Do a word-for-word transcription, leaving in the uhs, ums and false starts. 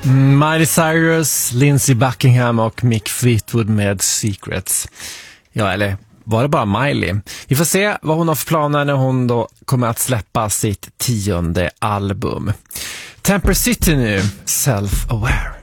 Miley Cyrus, Lindsey Buckingham och Mick Fleetwood med Secrets. Ja, eller var det bara Miley? Vi får se vad hon har för planer när hon då kommer att släppa sitt tionde album. Temper City nu, Self-Aware.